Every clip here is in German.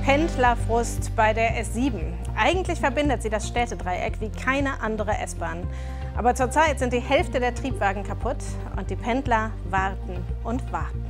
Pendlerfrust bei der S7. Eigentlich verbindet sie das Städtedreieck wie keine andere S-Bahn. Aber zurzeit sind die Hälfte der Triebwagen kaputt und die Pendler warten und warten.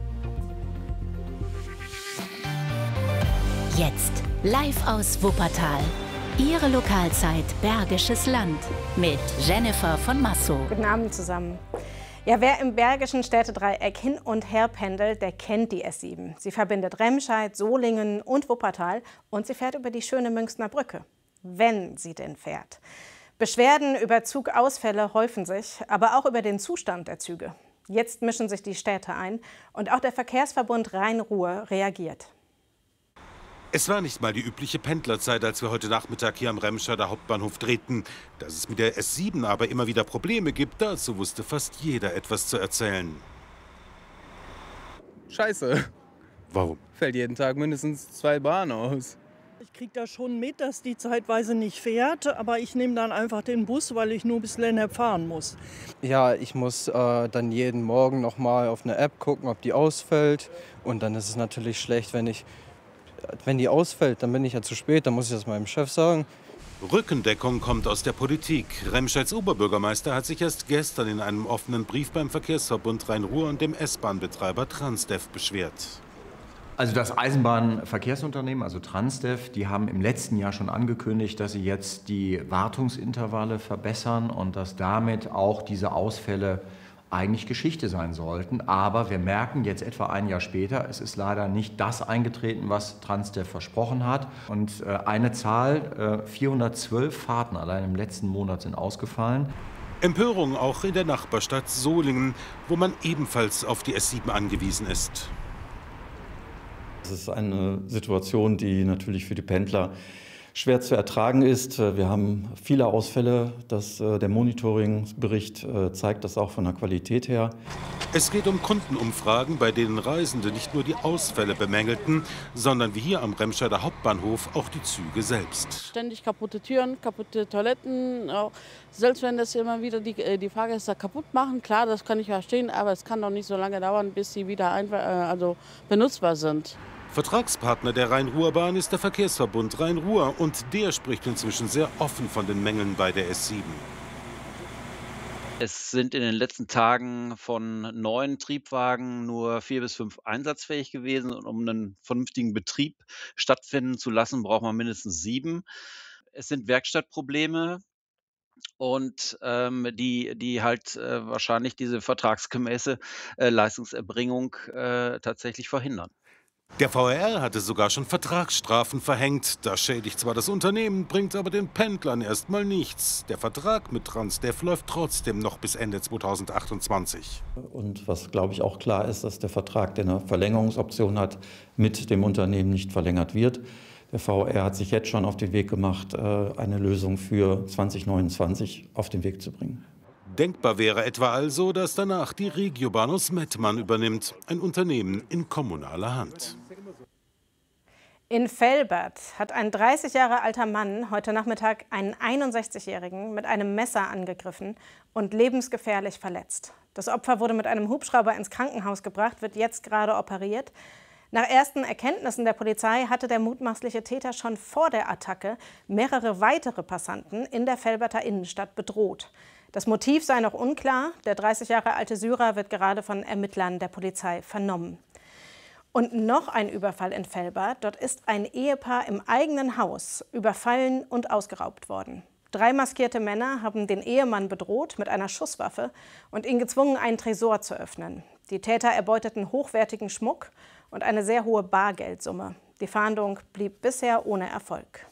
Jetzt live aus Wuppertal. Ihre Lokalzeit Bergisches Land mit Jennifer von Massow. Guten Abend zusammen. Ja, wer im Bergischen Städtedreieck hin und her pendelt, der kennt die S7. Sie verbindet Remscheid, Solingen und Wuppertal und sie fährt über die schöne Münchner Brücke. Wenn sie denn fährt. Beschwerden über Zugausfälle häufen sich, aber auch über den Zustand der Züge. Jetzt mischen sich die Städte ein und auch der Verkehrsverbund Rhein-Ruhr reagiert. Es war nicht mal die übliche Pendlerzeit, als wir heute Nachmittag hier am Remscheider Hauptbahnhof drehten. Dass es mit der S7 aber immer wieder Probleme gibt, dazu wusste fast jeder etwas zu erzählen. Scheiße. Warum? Fällt jeden Tag mindestens 2 Bahnen aus. Ich kriege das schon mit, dass die zeitweise nicht fährt, aber ich nehme dann einfach den Bus, weil ich nur bis Lennep fahren muss. Ja, ich muss dann jeden Morgen noch mal auf eine App gucken, ob die ausfällt. Und dann ist es natürlich schlecht, wenn die ausfällt, dann bin ich ja zu spät, dann muss ich das meinem Chef sagen. Rückendeckung kommt aus der Politik. Remscheids Oberbürgermeister hat sich erst gestern in einem offenen Brief beim Verkehrsverbund Rhein-Ruhr und dem S-Bahn-Betreiber Transdev beschwert. Also das Eisenbahnverkehrsunternehmen, also Transdev, die haben im letzten Jahr schon angekündigt, dass sie jetzt die Wartungsintervalle verbessern und dass damit auch diese Ausfälle eigentlich Geschichte sein sollten. Aber wir merken jetzt etwa ein Jahr später, es ist leider nicht das eingetreten, was Transdev versprochen hat. Und eine Zahl, 412 Fahrten allein im letzten Monat sind ausgefallen. Empörung auch in der Nachbarstadt Solingen, wo man ebenfalls auf die S7 angewiesen ist. Es ist eine Situation, die natürlich für die Pendler schwer zu ertragen ist. Wir haben viele Ausfälle. Der Monitoringbericht zeigt das auch von der Qualität her. Es geht um Kundenumfragen, bei denen Reisende nicht nur die Ausfälle bemängelten, sondern wie hier am Remscheider Hauptbahnhof auch die Züge selbst. Ständig kaputte Türen, kaputte Toiletten. Auch selbst wenn das immer wieder die Fahrgäste kaputt machen, klar, das kann ich verstehen, aber es kann doch nicht so lange dauern, bis sie wieder benutzbar sind. Vertragspartner der Rhein-Ruhr-Bahn ist der Verkehrsverbund Rhein-Ruhr und der spricht inzwischen sehr offen von den Mängeln bei der S7. Es sind in den letzten Tagen von 9 Triebwagen nur 4 bis 5 einsatzfähig gewesen. Und um einen vernünftigen Betrieb stattfinden zu lassen, braucht man mindestens 7. Es sind Werkstattprobleme und die halt wahrscheinlich diese vertragsgemäße Leistungserbringung tatsächlich verhindern. Der VRR hatte sogar schon Vertragsstrafen verhängt. Das schädigt zwar das Unternehmen, bringt aber den Pendlern erstmal nichts. Der Vertrag mit Transdev läuft trotzdem noch bis Ende 2028. Und was, glaube ich, auch klar ist, dass der Vertrag, der eine Verlängerungsoption hat, mit dem Unternehmen nicht verlängert wird. Der VRR hat sich jetzt schon auf den Weg gemacht, eine Lösung für 2029 auf den Weg zu bringen. Denkbar wäre etwa also, dass danach die Regiobahn aus Mettmann übernimmt, ein Unternehmen in kommunaler Hand. In Velbert hat ein 30 Jahre alter Mann heute Nachmittag einen 61-Jährigen mit einem Messer angegriffen und lebensgefährlich verletzt. Das Opfer wurde mit einem Hubschrauber ins Krankenhaus gebracht, wird jetzt gerade operiert. Nach ersten Erkenntnissen der Polizei hatte der mutmaßliche Täter schon vor der Attacke mehrere weitere Passanten in der Velberter Innenstadt bedroht. Das Motiv sei noch unklar. Der 30 Jahre alte Syrer wird gerade von Ermittlern der Polizei vernommen. Und noch ein Überfall in Velbert. Dort ist ein Ehepaar im eigenen Haus überfallen und ausgeraubt worden. 3 maskierte Männer haben den Ehemann bedroht mit einer Schusswaffe und ihn gezwungen, einen Tresor zu öffnen. Die Täter erbeuteten hochwertigen Schmuck und eine sehr hohe Bargeldsumme. Die Fahndung blieb bisher ohne Erfolg.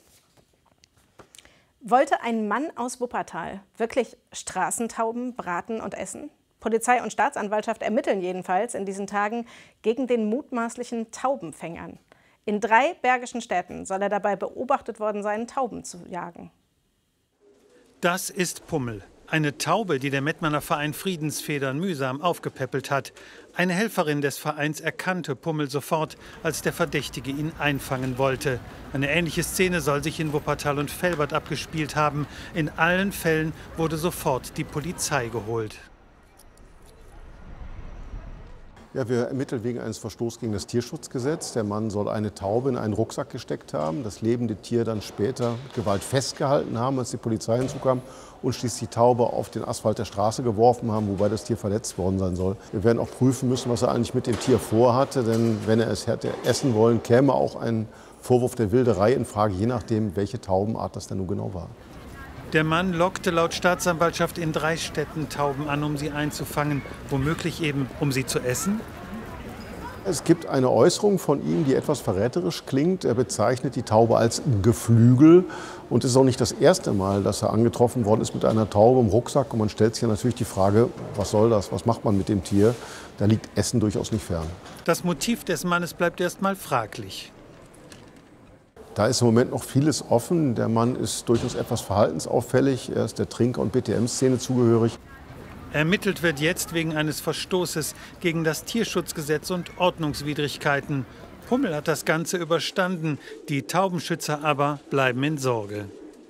Wollte ein Mann aus Wuppertal wirklich Straßentauben braten und essen? Polizei und Staatsanwaltschaft ermitteln jedenfalls in diesen Tagen gegen den mutmaßlichen Taubenfängern. In 3 bergischen Städten soll er dabei beobachtet worden sein, Tauben zu jagen. Das ist Pummel. Eine Taube, die der Mettmanner Verein Friedensfedern mühsam aufgepäppelt hat. Eine Helferin des Vereins erkannte Pummel sofort, als der Verdächtige ihn einfangen wollte. Eine ähnliche Szene soll sich in Wuppertal und Velbert abgespielt haben. In allen Fällen wurde sofort die Polizei geholt. Ja, wir ermitteln wegen eines Verstoßes gegen das Tierschutzgesetz. Der Mann soll eine Taube in einen Rucksack gesteckt haben, das lebende Tier dann später mit Gewalt festgehalten haben, als die Polizei hinzukam und schließlich die Taube auf den Asphalt der Straße geworfen haben, wobei das Tier verletzt worden sein soll. Wir werden auch prüfen müssen, was er eigentlich mit dem Tier vorhatte, denn wenn er es hätte essen wollen, käme auch ein Vorwurf der Wilderei in Frage, je nachdem, welche Taubenart das denn nun genau war. Der Mann lockte laut Staatsanwaltschaft in 3 Städten Tauben an, um sie einzufangen, womöglich eben, um sie zu essen. Es gibt eine Äußerung von ihm, die etwas verräterisch klingt. Er bezeichnet die Taube als Geflügel. Und es ist auch nicht das erste Mal, dass er angetroffen worden ist mit einer Taube im Rucksack. Und man stellt sich ja natürlich die Frage, was soll das, was macht man mit dem Tier? Da liegt Essen durchaus nicht fern. Das Motiv des Mannes bleibt erst mal fraglich. Da ist im Moment noch vieles offen. Der Mann ist durchaus etwas verhaltensauffällig. Er ist der Trinker- und BTM-Szene zugehörig. Ermittelt wird jetzt wegen eines Verstoßes gegen das Tierschutzgesetz und Ordnungswidrigkeiten. Pummel hat das Ganze überstanden. Die Taubenschützer aber bleiben in Sorge.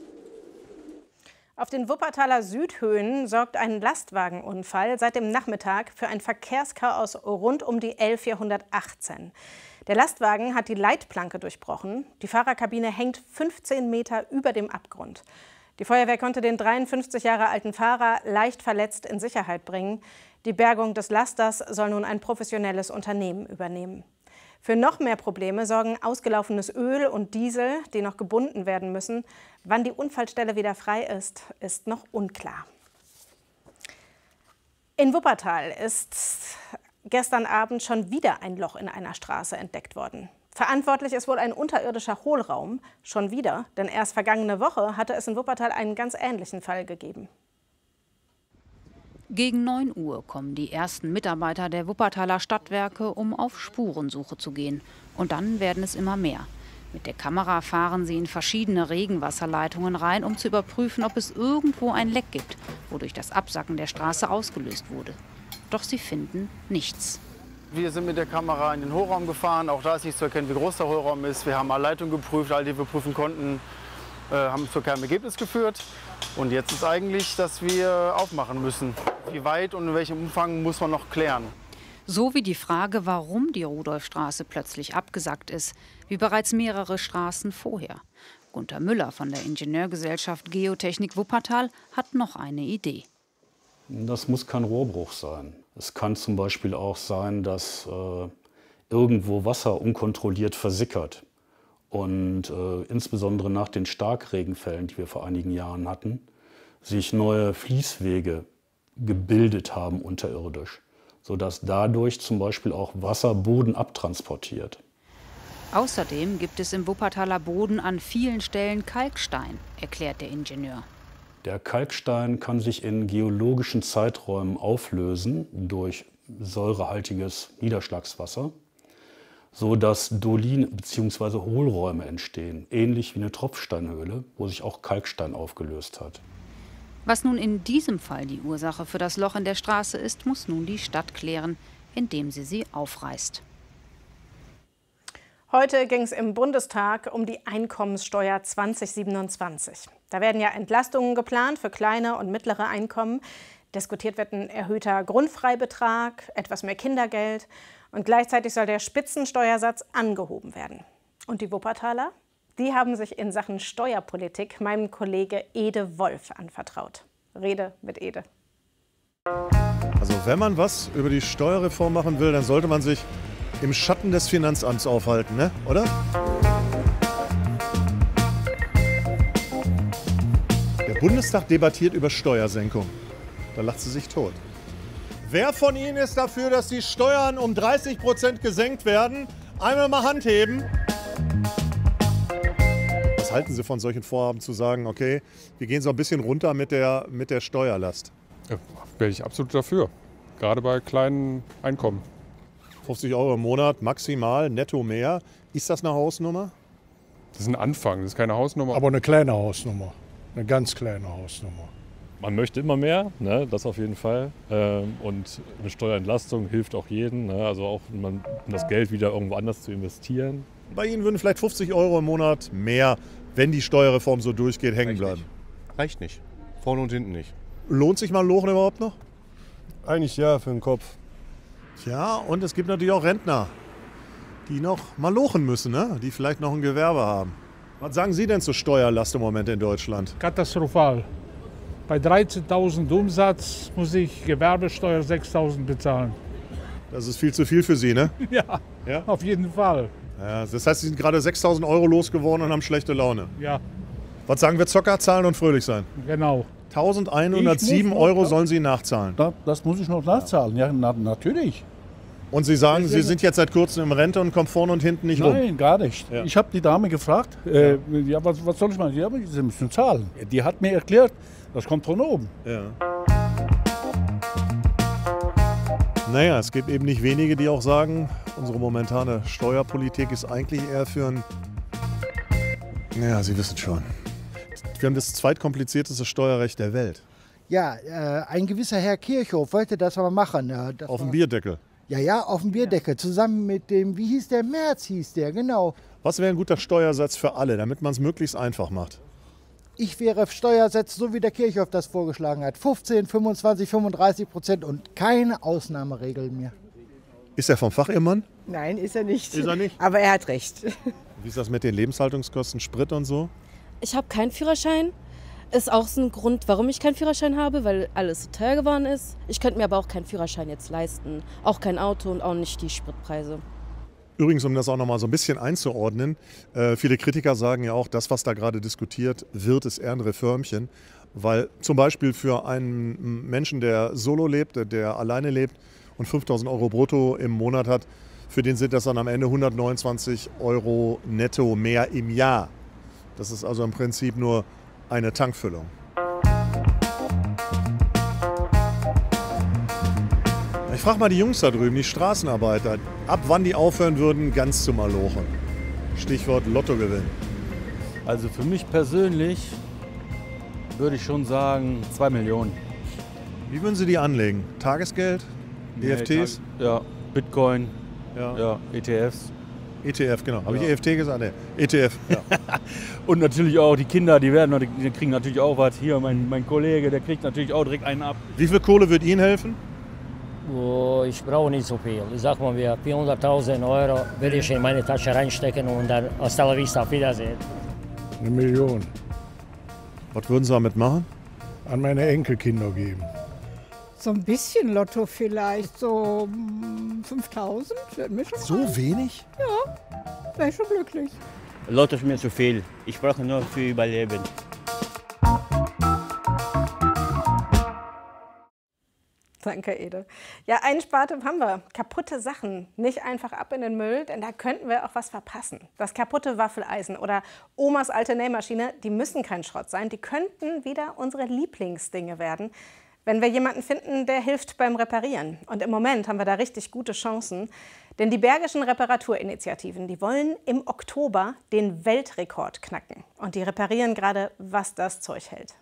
Auf den Wuppertaler Südhöhen sorgt ein Lastwagenunfall seit dem Nachmittag für ein Verkehrschaos rund um die L 418. Der Lastwagen hat die Leitplanke durchbrochen. Die Fahrerkabine hängt 15 Meter über dem Abgrund. Die Feuerwehr konnte den 53 Jahre alten Fahrer leicht verletzt in Sicherheit bringen. Die Bergung des Lasters soll nun ein professionelles Unternehmen übernehmen. Für noch mehr Probleme sorgen ausgelaufenes Öl und Diesel, die noch gebunden werden müssen. Wann die Unfallstelle wieder frei ist, ist noch unklar. In Wuppertal ist gestern Abend schon wieder ein Loch in einer Straße entdeckt worden. Verantwortlich ist wohl ein unterirdischer Hohlraum. Schon wieder, denn erst vergangene Woche hatte es in Wuppertal einen ganz ähnlichen Fall gegeben. Gegen 9 Uhr kommen die ersten Mitarbeiter der Wuppertaler Stadtwerke, um auf Spurensuche zu gehen. Und dann werden es immer mehr. Mit der Kamera fahren sie in verschiedene Regenwasserleitungen rein, um zu überprüfen, ob es irgendwo ein Leck gibt, wodurch das Absacken der Straße ausgelöst wurde. Doch sie finden nichts. Wir sind mit der Kamera in den Hohlraum gefahren. Auch da ist nicht zu erkennen, wie groß der Hohlraum ist. Wir haben alle Leitungen geprüft, all die wir prüfen konnten, haben zu keinem Ergebnis geführt. Und jetzt ist eigentlich, dass wir aufmachen müssen. Wie weit und in welchem Umfang muss man noch klären. So wie die Frage, warum die Rudolfstraße plötzlich abgesackt ist, wie bereits mehrere Straßen vorher. Gunter Müller von der Ingenieurgesellschaft Geotechnik Wuppertal hat noch eine Idee. Das muss kein Rohrbruch sein. Es kann zum Beispiel auch sein, dass irgendwo Wasser unkontrolliert versickert. Und insbesondere nach den Starkregenfällen, die wir vor einigen Jahren hatten, sich neue Fließwege gebildet haben unterirdisch, sodass dadurch zum Beispiel auch Wasser Boden abtransportiert. Außerdem gibt es im Wuppertaler Boden an vielen Stellen Kalkstein, erklärt der Ingenieur. Der Kalkstein kann sich in geologischen Zeiträumen auflösen durch säurehaltiges Niederschlagswasser, sodass Dolinen bzw. Hohlräume entstehen, ähnlich wie eine Tropfsteinhöhle, wo sich auch Kalkstein aufgelöst hat. Was nun in diesem Fall die Ursache für das Loch in der Straße ist, muss nun die Stadt klären, indem sie aufreißt. Heute ging es im Bundestag um die Einkommenssteuer 2027. Da werden ja Entlastungen geplant für kleine und mittlere Einkommen. Diskutiert wird ein erhöhter Grundfreibetrag, etwas mehr Kindergeld und gleichzeitig soll der Spitzensteuersatz angehoben werden. Und die Wuppertaler? Die haben sich in Sachen Steuerpolitik meinem Kollege Ede Wolf anvertraut. Rede mit Ede. Also wenn man was über die Steuerreform machen will, dann sollte man sich im Schatten des Finanzamts aufhalten, ne? Oder? Der Bundestag debattiert über Steuersenkung. Da lacht sie sich tot. Wer von Ihnen ist dafür, dass die Steuern um 30% gesenkt werden? Einmal mal Hand heben. Was halten Sie von solchen Vorhaben zu sagen, okay, wir gehen so ein bisschen runter mit der Steuerlast? Ja, wäre ich absolut dafür, gerade bei kleinen Einkommen. 50 € im Monat maximal, netto mehr. Ist das eine Hausnummer? Das ist ein Anfang, das ist keine Hausnummer. Aber eine kleine Hausnummer, eine ganz kleine Hausnummer. Man möchte immer mehr, ne, das auf jeden Fall. Und eine Steuerentlastung hilft auch jedem, ne, also auch um das Geld wieder irgendwo anders zu investieren. Bei Ihnen würden vielleicht 50 € im Monat mehr, wenn die Steuerreform so durchgeht, hängen bleiben. Reicht nicht. Vorne und hinten nicht. Lohnt sich mal Lochen überhaupt noch? Eigentlich ja, für den Kopf. Tja, und es gibt natürlich auch Rentner, die noch malochen müssen, ne? Die vielleicht noch ein Gewerbe haben. Was sagen Sie denn zur Steuerlast im Moment in Deutschland? Katastrophal. Bei 13.000 Umsatz muss ich Gewerbesteuer 6.000 bezahlen. Das ist viel zu viel für Sie, ne? Ja, auf jeden Fall. Ja, das heißt, Sie sind gerade 6.000 € losgeworden und haben schlechte Laune. Ja. Was sagen wir? Zocker zahlen und fröhlich sein. Genau. 1.107 € sollen Sie nachzahlen. Das muss ich noch nachzahlen, ja, natürlich. Und Sie sagen, Sie sind jetzt seit kurzem in Rente und kommen vorne und hinten nicht rum? Nein, gar nicht. Ja. Ich habe die Dame gefragt, was soll ich machen? Ja, Sie müssen zahlen. Die hat mir erklärt, das kommt von oben. Ja. Naja, es gibt eben nicht wenige, die auch sagen, unsere momentane Steuerpolitik ist eigentlich eher für ein... Naja, Sie wissen schon. Wir haben das zweitkomplizierteste Steuerrecht der Welt. Ja, ein gewisser Herr Kirchhoff wollte das aber machen. Auf dem Bierdeckel? Ja, auf dem Bierdeckel. Zusammen mit dem, wie hieß der? Merz hieß der, genau. Was wäre ein guter Steuersatz für alle, damit man es möglichst einfach macht? Ich wäre Steuersatz, so wie der Kirchhoff das vorgeschlagen hat. 15, 25, 35% und keine Ausnahmeregel mehr. Ist er vom Fach, Ihr Mann? Nein, ist er nicht. Ist er nicht? Aber er hat recht. Wie ist das mit den Lebenshaltungskosten, Sprit und so? Ich habe keinen Führerschein. Ist auch so ein Grund, warum ich keinen Führerschein habe, weil alles so teuer geworden ist. Ich könnte mir aber auch keinen Führerschein jetzt leisten. Auch kein Auto und auch nicht die Spritpreise. Übrigens, um das auch noch mal so ein bisschen einzuordnen, viele Kritiker sagen ja auch, das, was da gerade diskutiert wird, ist eher ein Reformchen. Weil zum Beispiel für einen Menschen, der solo lebt, der alleine lebt und 5.000 € brutto im Monat hat, für den sind das dann am Ende 129 € netto mehr im Jahr. Das ist also im Prinzip nur eine Tankfüllung. Ich frage mal die Jungs da drüben, die Straßenarbeiter, ab wann die aufhören würden, ganz zu malochen. Stichwort Lottogewinn. Also für mich persönlich würde ich schon sagen 2 Millionen. Wie würden Sie die anlegen? Tagesgeld? EFTs? Ja, Bitcoin, ja, ETFs. ETF, genau. Habe ich EFT gesagt? Nee, ETF. Ja. Und natürlich auch die Kinder, die kriegen natürlich auch was. Hier, mein Kollege, der kriegt natürlich auch direkt einen ab. Wie viel Kohle wird Ihnen helfen? Oh, ich brauche nicht so viel. Ich sag mal, 400.000 € will ich in meine Tasche reinstecken und dann hasta la vista, auf Wiedersehen. 1 Million. Was würden Sie damit machen? An meine Enkelkinder geben. So ein bisschen Lotto vielleicht, so 5.000. So wenig? Ja, wäre schon glücklich. Lotto ist mir zu viel. Ich brauche nur für Überleben. Danke, Ede. Ja, einen Spartipp haben wir. Kaputte Sachen nicht einfach ab in den Müll, denn da könnten wir auch was verpassen. Das kaputte Waffeleisen oder Omas alte Nähmaschine, die müssen kein Schrott sein. Die könnten wieder unsere Lieblingsdinge werden, wenn wir jemanden finden, der hilft beim Reparieren. Und im Moment haben wir da richtig gute Chancen. Denn die Bergischen Reparaturinitiativen, die wollen im Oktober den Weltrekord knacken. Und die reparieren gerade, was das Zeug hält.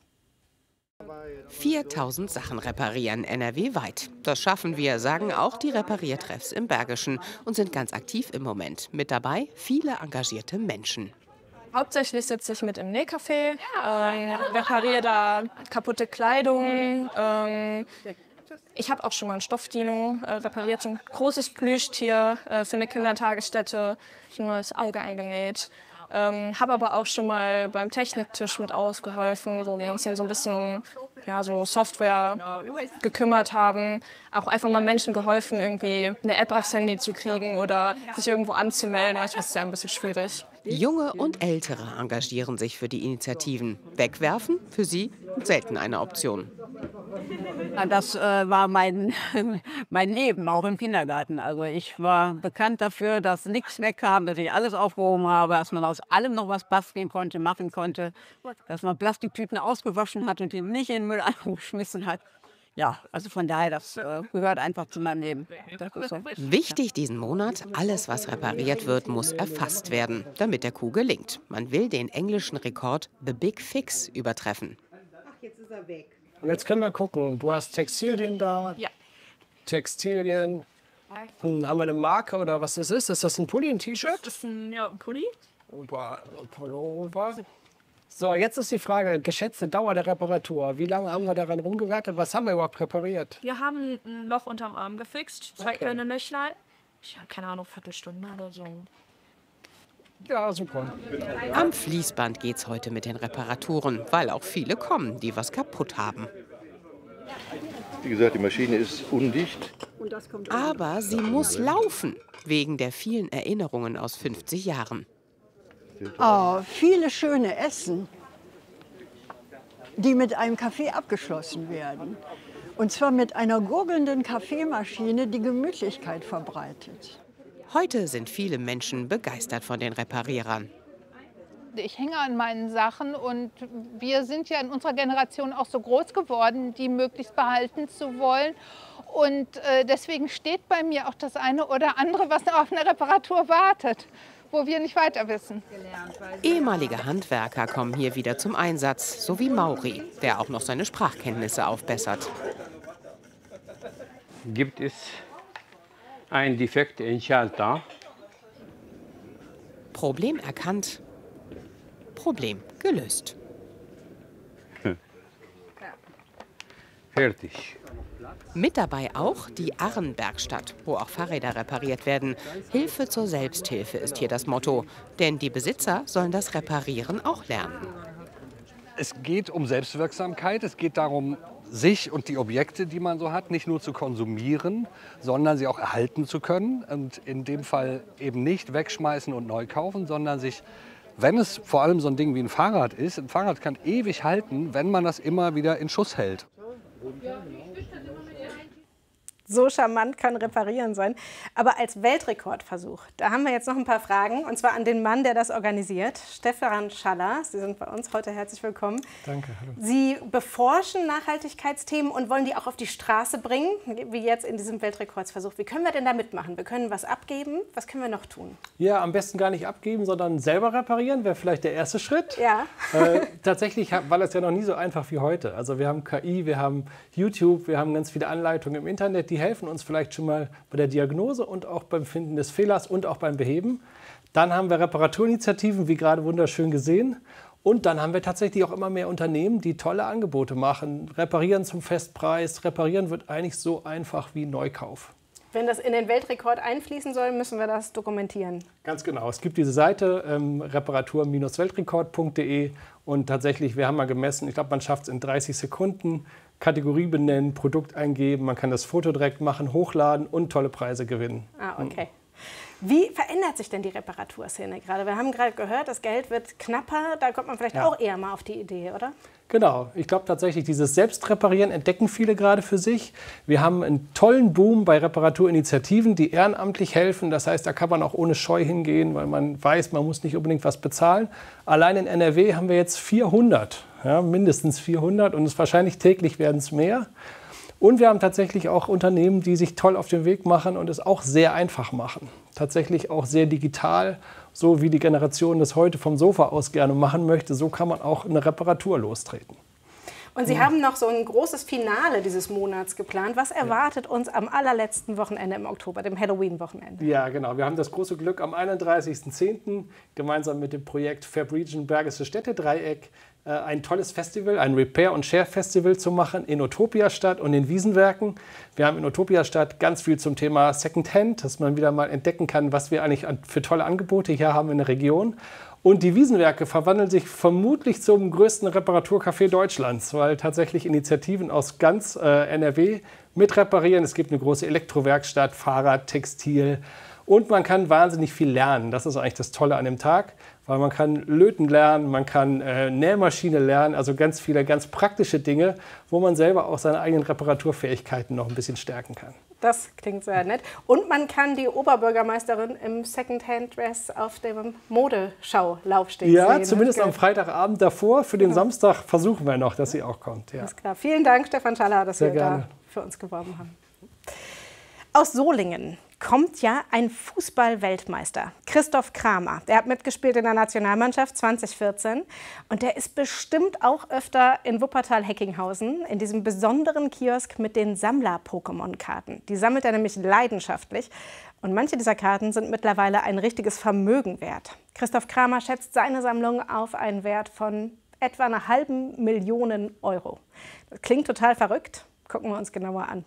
4.000 Sachen reparieren NRW-weit. Das schaffen wir, sagen auch die Repariertreffs im Bergischen und sind ganz aktiv im Moment. Mit dabei viele engagierte Menschen. Hauptsächlich sitze ich mit im Nähcafé, repariere da kaputte Kleidung. Ich habe auch schon mal ein Stoffdino repariert, ein großes Plüschtier für eine Kindertagesstätte, ein neues Auge eingenäht. Habe aber auch schon mal beim Techniktisch mit ausgeholfen, wo wir uns hier so ein bisschen so Software gekümmert haben. Auch einfach mal Menschen geholfen, irgendwie eine App aufs Handy zu kriegen oder sich irgendwo anzumelden. Das ist ja ein bisschen schwierig. Junge und Ältere engagieren sich für die Initiativen. Wegwerfen für sie selten eine Option. Das war mein Leben, auch im Kindergarten. Also ich war bekannt dafür, dass nichts wegkam, dass ich alles aufgehoben habe, dass man aus allem noch was basteln konnte, machen konnte, dass man Plastiktüten ausgewaschen hat und die nicht in den Müll eingeschmissen hat. Ja, also von daher, das gehört einfach zu meinem Leben. Das ist so. Wichtig diesen Monat, alles was repariert wird, muss erfasst werden, damit der Coup gelingt. Man will den englischen Rekord The Big Fix übertreffen. Ach, jetzt ist er weg. Jetzt können wir gucken, du hast Textilien da. Ja. Textilien. Haben wir eine Marke oder was das ist? Ist das ein Pulli, ein T-Shirt? Das ist ein Pulli. Pullover. So, jetzt ist die Frage, geschätzte Dauer der Reparatur. Wie lange haben wir daran rumgewerkelt? Was haben wir überhaupt repariert? Wir haben ein Loch unterm Arm gefixt, 2 kleine Löchlein. Ich habe keine Ahnung, Viertelstunde oder so. Ja, super. Am Fließband geht's heute mit den Reparaturen, weil auch viele kommen, die was kaputt haben. Wie gesagt, die Maschine ist undicht. Aber sie muss laufen, wegen der vielen Erinnerungen aus 50 Jahren. Oh, viele schöne Essen, die mit einem Kaffee abgeschlossen werden. Und zwar mit einer gurgelnden Kaffeemaschine, die Gemütlichkeit verbreitet. Heute sind viele Menschen begeistert von den Reparierern. Ich hänge an meinen Sachen und wir sind ja in unserer Generation auch so groß geworden, die möglichst behalten zu wollen. Und deswegen steht bei mir auch das eine oder andere, was auf eine Reparatur wartet, wo wir nicht weiter wissen. Ehemalige Handwerker kommen hier wieder zum Einsatz, so wie Mauri, der auch noch seine Sprachkenntnisse aufbessert. Gibt es einen Defekt im Schalter? Problem erkannt, Problem gelöst. Fertig. Mit dabei auch die Arrenwerkstatt, wo auch Fahrräder repariert werden. Hilfe zur Selbsthilfe ist hier das Motto. Denn die Besitzer sollen das Reparieren auch lernen. Es geht um Selbstwirksamkeit. Es geht darum, sich und die Objekte, die man so hat, nicht nur zu konsumieren, sondern sie auch erhalten zu können. Und in dem Fall eben nicht wegschmeißen und neu kaufen, sondern sich, wenn es vor allem so ein Ding wie ein Fahrrad ist, ein Fahrrad kann ewig halten, wenn man das immer wieder in Schuss hält. So charmant kann Reparieren sein. Aber als Weltrekordversuch, da haben wir jetzt noch ein paar Fragen. Und zwar an den Mann, der das organisiert, Stefan Schaller. Sie sind bei uns heute, herzlich willkommen. Danke, hallo. Sie beforschen Nachhaltigkeitsthemen und wollen die auch auf die Straße bringen, wie jetzt in diesem Weltrekordsversuch. Wie können wir denn da mitmachen? Wir können was abgeben. Was können wir noch tun? Ja, am besten gar nicht abgeben, sondern selber reparieren, wäre vielleicht der erste Schritt. Ja. Tatsächlich war das ja noch nie so einfach wie heute. Also wir haben KI, wir haben YouTube, wir haben ganz viele Anleitungen im Internet, die helfen uns vielleicht schon mal bei der Diagnose und auch beim Finden des Fehlers und auch beim Beheben. Dann haben wir Reparaturinitiativen, wie gerade wunderschön gesehen. Und dann haben wir tatsächlich auch immer mehr Unternehmen, die tolle Angebote machen. Reparieren zum Festpreis. Reparieren wird eigentlich so einfach wie Neukauf. Wenn das in den Weltrekord einfließen soll, müssen wir das dokumentieren. Ganz genau. Es gibt diese Seite reparatur-weltrekord.de und tatsächlich, wir haben mal gemessen, ich glaube, man schafft es in 30 Sekunden, Kategorie benennen, Produkt eingeben, man kann das Foto direkt machen, hochladen und tolle Preise gewinnen. Ah, okay. Wie verändert sich denn die Reparaturszene gerade? Wir haben gerade gehört, das Geld wird knapper, da kommt man vielleicht auch eher mal auf die Idee, oder? Genau, ich glaube tatsächlich, dieses Selbstreparieren entdecken viele gerade für sich. Wir haben einen tollen Boom bei Reparaturinitiativen, die ehrenamtlich helfen. Das heißt, da kann man auch ohne Scheu hingehen, weil man weiß, man muss nicht unbedingt was bezahlen. Allein in NRW haben wir jetzt 400, ja, mindestens 400 und wahrscheinlich täglich werden es mehr. Und wir haben tatsächlich auch Unternehmen, die sich toll auf den Weg machen und es auch sehr einfach machen. Tatsächlich auch sehr digital, so wie die Generation das heute vom Sofa aus gerne machen möchte. So kann man auch eine Reparatur lostreten. Und Sie haben noch so ein großes Finale dieses Monats geplant. Was erwartet uns am allerletzten Wochenende im Oktober, dem Halloween-Wochenende? Ja, genau. Wir haben das große Glück, am 31.10. gemeinsam mit dem Projekt Fabregion Bergische Städtedreieck ein tolles Festival, ein Repair- und Share-Festival zu machen in Utopiastadt und in Wiesenwerken. Wir haben in Utopiastadt ganz viel zum Thema Secondhand, dass man wieder mal entdecken kann, was wir eigentlich für tolle Angebote hier haben in der Region. Und die Wiesenwerke verwandeln sich vermutlich zum größten Reparaturcafé Deutschlands, weil tatsächlich Initiativen aus ganz NRW mit reparieren. Es gibt eine große Elektrowerkstatt, Fahrrad, Textil und man kann wahnsinnig viel lernen. Das ist eigentlich das Tolle an dem Tag, weil man kann löten lernen, man kann Nähmaschine lernen, also ganz viele ganz praktische Dinge, wo man selber auch seine eigenen Reparaturfähigkeiten noch ein bisschen stärken kann. Das klingt sehr nett. Und man kann die Oberbürgermeisterin im Secondhand-Dress auf dem Modeschaulaufsteg sehen. Ja, zumindest am Freitagabend davor. Für den Samstag versuchen wir noch, dass sie auch kommt. Ja. Alles klar. Vielen Dank, Stefan Schaller, dass Sie da für uns geworben haben. Aus Solingen kommt ja ein Fußball-Weltmeister, Christoph Kramer. Der hat mitgespielt in der Nationalmannschaft 2014 und der ist bestimmt auch öfter in Wuppertal-Heckinghausen in diesem besonderen Kiosk mit den Sammler-Pokémon-Karten. Die sammelt er nämlich leidenschaftlich und manche dieser Karten sind mittlerweile ein richtiges Vermögen wert. Christoph Kramer schätzt seine Sammlung auf einen Wert von etwa einer halben Million Euro. Das klingt total verrückt. Gucken wir uns genauer an.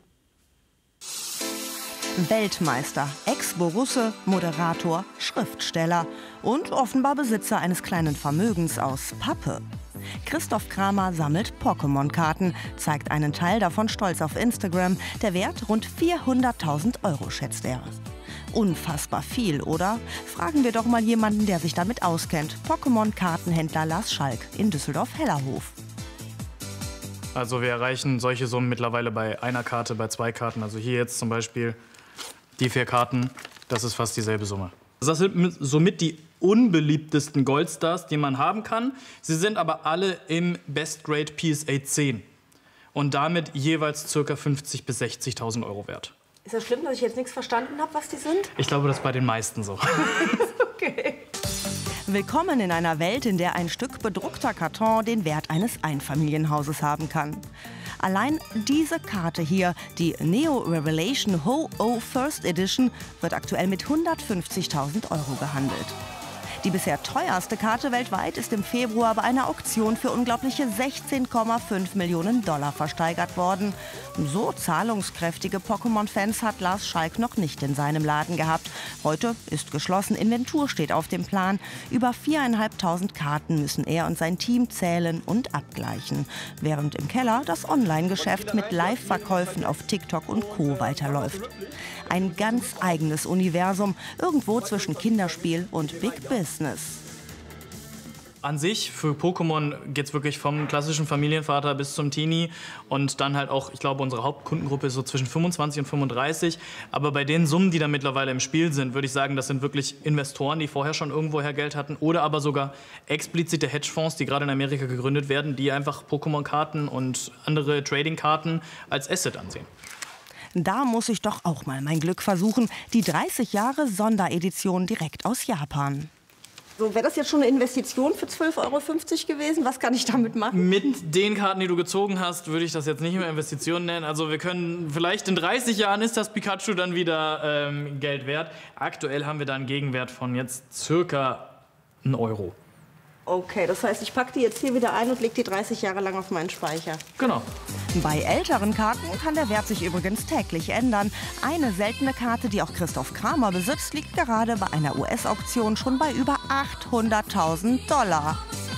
Weltmeister, Ex-Borusse, Moderator, Schriftsteller und offenbar Besitzer eines kleinen Vermögens aus Pappe. Christoph Kramer sammelt Pokémon-Karten, zeigt einen Teil davon stolz auf Instagram. Der Wert rund 400.000 Euro, schätzt er. Unfassbar viel, oder? Fragen wir doch mal jemanden, der sich damit auskennt. Pokémon-Kartenhändler Lars Schalk in Düsseldorf-Hellerhof. Also wir erreichen solche Summen mittlerweile bei einer Karte, bei 2 Karten. Also hier jetzt zum Beispiel die 4 Karten, das ist fast dieselbe Summe. Das sind somit die unbeliebtesten Goldstars, die man haben kann. Sie sind aber alle im Best Grade PSA 10 und damit jeweils ca. 50.000 bis 60.000 Euro wert. Ist das schlimm, dass ich jetzt nichts verstanden habe, was die sind? Ich glaube, das ist bei den meisten so. Okay. Willkommen in einer Welt, in der ein Stück bedruckter Karton den Wert eines Einfamilienhauses haben kann. Allein diese Karte hier, die Neo Revelation Ho-Oh First Edition, wird aktuell mit 150.000 Euro gehandelt. Die bisher teuerste Karte weltweit ist im Februar bei einer Auktion für unglaubliche 16,5 Millionen Dollar versteigert worden. So zahlungskräftige Pokémon-Fans hat Lars Schalk noch nicht in seinem Laden gehabt. Heute ist geschlossen, Inventur steht auf dem Plan. Über 4.500 Karten müssen er und sein Team zählen und abgleichen. Während im Keller das Online-Geschäft mit Live-Verkäufen auf TikTok und Co. weiterläuft. Ein ganz eigenes Universum, irgendwo zwischen Kinderspiel und Big Business. An sich, für Pokémon geht es wirklich vom klassischen Familienvater bis zum Teenie und dann halt auch, ich glaube, unsere Hauptkundengruppe ist so zwischen 25 und 35. Aber bei den Summen, die da mittlerweile im Spiel sind, würde ich sagen, das sind wirklich Investoren, die vorher schon irgendwoher Geld hatten oder aber sogar explizite Hedgefonds, die gerade in Amerika gegründet werden, die einfach Pokémon-Karten und andere Trading-Karten als Asset ansehen. Da muss ich doch auch mal mein Glück versuchen. Die 30 Jahre Sonderedition direkt aus Japan. So, wäre das jetzt schon eine Investition für 12,50 Euro gewesen? Was kann ich damit machen? Mit den Karten, die du gezogen hast, würde ich das jetzt nicht mehr Investition nennen. Also wir können, vielleicht in 30 Jahren ist das Pikachu dann wieder Geld wert. Aktuell haben wir da einen Gegenwert von jetzt circa 1 Euro. Okay, das heißt, ich packe die jetzt hier wieder ein und lege die 30 Jahre lang auf meinen Speicher. Genau. Bei älteren Karten kann der Wert sich übrigens täglich ändern. Eine seltene Karte, die auch Christoph Kramer besitzt, liegt gerade bei einer US-Auktion schon bei über 800.000 Dollar.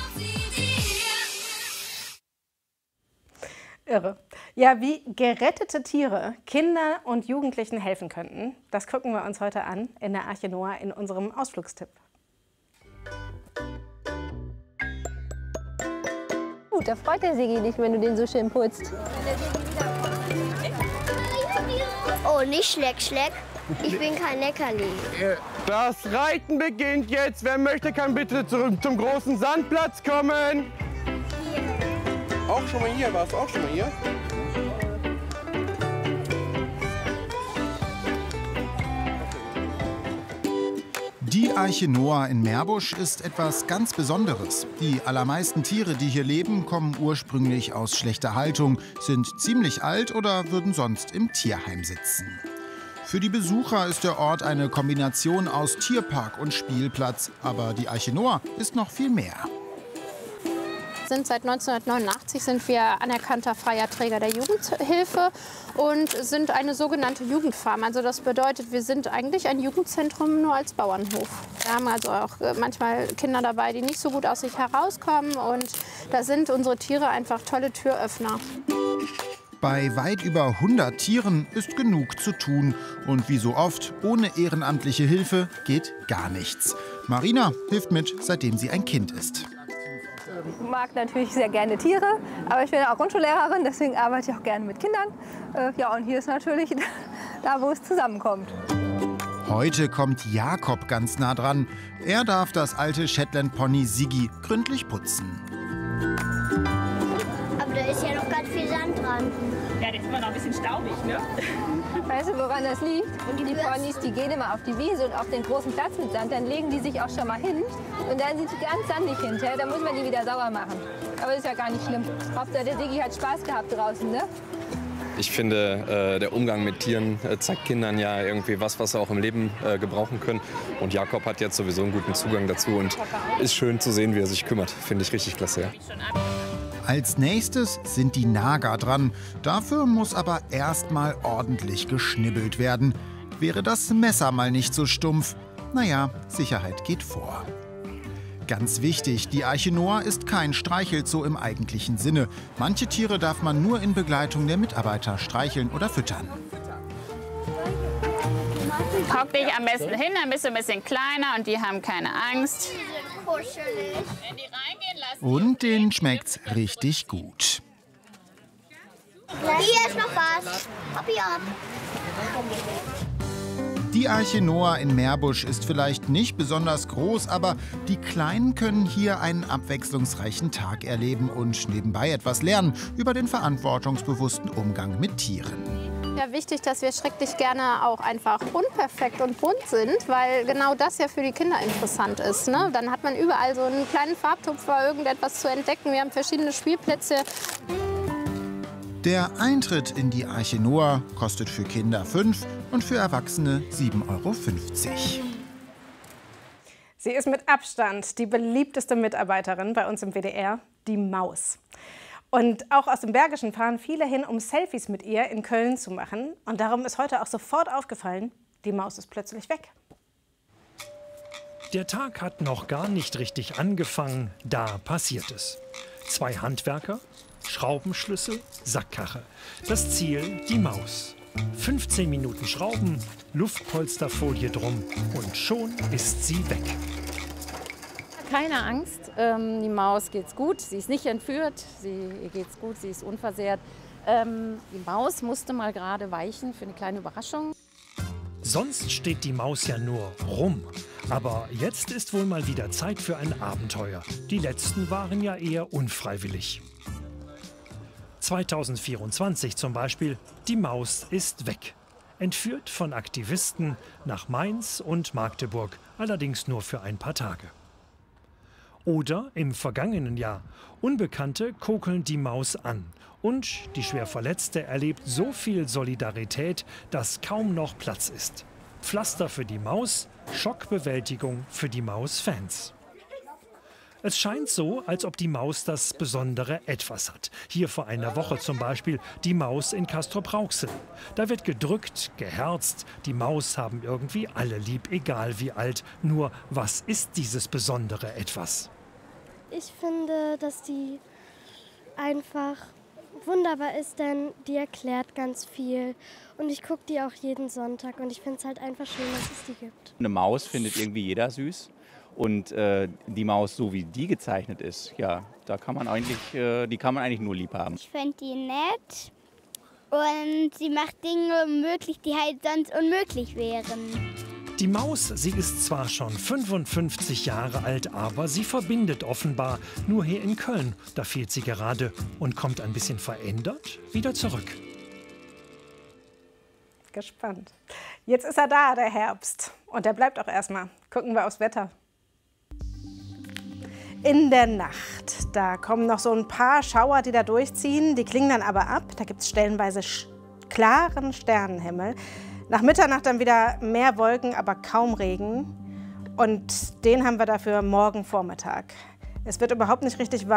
Irre. Ja, wie gerettete Tiere Kinder und Jugendlichen helfen könnten, das gucken wir uns heute an in der Arche Noah in unserem Ausflugstipp. Gut, da freut der Sigi nicht, wenn du den so schön putzt. Oh, nicht Schleck, Schleck. Ich bin kein Leckerli. Das Reiten beginnt jetzt. Wer möchte, kann bitte zurück zum großen Sandplatz kommen. Auch schon mal hier? Warst du auch schon mal hier? Die Arche Noah in Meerbusch ist etwas ganz Besonderes. Die allermeisten Tiere, die hier leben, kommen ursprünglich aus schlechter Haltung, sind ziemlich alt oder würden sonst im Tierheim sitzen. Für die Besucher ist der Ort eine Kombination aus Tierpark und Spielplatz. Aber die Arche Noah ist noch viel mehr. Seit 1989 sind wir anerkannter freier Träger der Jugendhilfe und sind eine sogenannte Jugendfarm. Also das bedeutet, wir sind eigentlich ein Jugendzentrum nur als Bauernhof. Wir haben also auch manchmal Kinder dabei, die nicht so gut aus sich herauskommen und da sind unsere Tiere einfach tolle Türöffner. Bei weit über 100 Tieren ist genug zu tun. Und wie so oft, ohne ehrenamtliche Hilfe geht gar nichts. Marina hilft mit, seitdem sie ein Kind ist. Ich mag natürlich sehr gerne Tiere, aber ich bin auch Grundschullehrerin, deswegen arbeite ich auch gerne mit Kindern. Ja, und hier ist natürlich da, wo es zusammenkommt. Heute kommt Jakob ganz nah dran. Er darf das alte Shetland-Pony Siggi gründlich putzen. Aber da ist ja noch ganz viel Sand dran. Ja, der ist immer noch ein bisschen staubig, ne? Weißt du, woran das liegt? Und die Ponys, die gehen immer auf die Wiese und auf den großen Platz mit Sand. Dann legen die sich auch schon mal hin und dann sind sie ganz sandig hinterher. Da muss man die wieder sauber machen. Aber ist ja gar nicht schlimm. Hauptsache der Siggi hat Spaß gehabt draußen, ne? Ich finde, der Umgang mit Tieren zeigt Kindern ja irgendwie was sie auch im Leben gebrauchen können. Und Jakob hat jetzt sowieso einen guten Zugang dazu und ist schön zu sehen, wie er sich kümmert. Finde ich richtig klasse. Ja. Als nächstes sind die Nager dran. Dafür muss aber erst mal ordentlich geschnibbelt werden. Wäre das Messer mal nicht so stumpf? Naja, Sicherheit geht vor. Ganz wichtig, die Arche Noah ist kein Streichelzoo im eigentlichen Sinne. Manche Tiere darf man nur in Begleitung der Mitarbeiter streicheln oder füttern. Hock dich am besten hin, dann bist du ein bisschen kleiner und die haben keine Angst. Und denen schmeckt's richtig gut. Hier ist noch was. Hopp, hopp. Die Arche Noah in Meerbusch ist vielleicht nicht besonders groß, aber die Kleinen können hier einen abwechslungsreichen Tag erleben und nebenbei etwas lernen über den verantwortungsbewussten Umgang mit Tieren. Ja, wichtig, dass wir schrecklich gerne auch einfach unperfekt und bunt sind, weil genau das ja für die Kinder interessant ist. Ne? Dann hat man überall so einen kleinen Farbtupfer, irgendetwas zu entdecken. Wir haben verschiedene Spielplätze. Der Eintritt in die Arche Noah kostet für Kinder 5 und für Erwachsene 7,50 €. Sie ist mit Abstand die beliebteste Mitarbeiterin bei uns im WDR, die Maus. Und auch aus dem Bergischen fahren viele hin, um Selfies mit ihr in Köln zu machen. Und darum ist heute auch sofort aufgefallen, die Maus ist plötzlich weg. Der Tag hat noch gar nicht richtig angefangen, da passiert es. 2 Handwerker, Schraubenschlüssel, Sackkarre. Das Ziel, die Maus. 15 Minuten Schrauben, Luftpolsterfolie drum und schon ist sie weg. Keine Angst, die Maus geht's gut, sie ist nicht entführt, ihr geht's gut, sie ist unversehrt. Die Maus musste mal gerade weichen für eine kleine Überraschung. Sonst steht die Maus ja nur rum. Aber jetzt ist wohl mal wieder Zeit für ein Abenteuer. Die letzten waren ja eher unfreiwillig. 2024 zum Beispiel, die Maus ist weg. Entführt von Aktivisten nach Mainz und Magdeburg, allerdings nur für ein paar Tage. Oder im vergangenen Jahr, Unbekannte kokeln die Maus an. Und die schwer Verletzte erlebt so viel Solidarität, dass kaum noch Platz ist. Pflaster für die Maus, Schockbewältigung für die Maus-Fans. Es scheint so, als ob die Maus das besondere Etwas hat. Hier vor einer Woche zum Beispiel die Maus in Castrop-Rauxel. Da wird gedrückt, geherzt. Die Maus haben irgendwie alle lieb, egal wie alt. Nur, was ist dieses besondere Etwas? Ich finde, dass die einfach wunderbar ist, denn die erklärt ganz viel. Und ich gucke die auch jeden Sonntag und ich finde es halt einfach schön, dass es die gibt. Eine Maus findet irgendwie jeder süß. Und die Maus, so wie die gezeichnet ist, ja, die kann man eigentlich nur lieb haben. Ich finde die nett und sie macht Dinge möglich, die halt sonst unmöglich wären. Die Maus, sie ist zwar schon 55 Jahre alt, aber sie verbindet offenbar. Nur hier in Köln, da fehlt sie gerade und kommt ein bisschen verändert wieder zurück. Gespannt. Jetzt ist er da, der Herbst. Und der bleibt auch erstmal. Gucken wir aufs Wetter. In der Nacht, da kommen noch so ein paar Schauer, die da durchziehen. Die klingen dann aber ab. Da gibt es stellenweise klaren Sternenhimmel. Nach Mitternacht dann wieder mehr Wolken, aber kaum Regen. Und den haben wir dafür morgen Vormittag. Es wird überhaupt nicht richtig warm.